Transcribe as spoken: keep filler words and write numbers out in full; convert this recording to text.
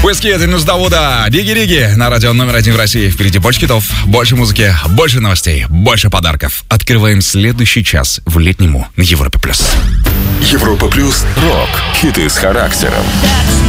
Уэскит и Нуздавуда. Диги-диги на радио номер один в России. Впереди больше хитов, больше музыки, больше новостей, больше подарков. Открываем следующий час в летнему на Европе+. Европа плюс рок. Хиты с характером.